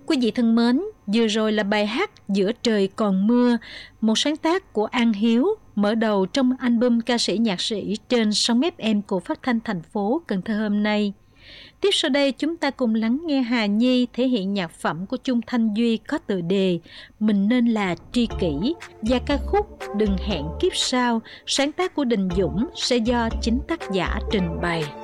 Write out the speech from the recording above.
Quý vị thân mến, vừa rồi là bài hát Giữa trời còn mưa, một sáng tác của An Hiếu, mở đầu trong album ca sĩ nhạc sĩ trên sóng FM của Phát thanh thành phố Cần Thơ hôm nay. Tiếp sau đây chúng ta cùng lắng nghe Hà Nhi thể hiện nhạc phẩm của Chung Thanh Duy có tựa đề Mình Nên Là Tri Kỷ và ca khúc Đừng Hẹn Kiếp Sau, sáng tác của Đình Dũng sẽ do chính tác giả trình bày.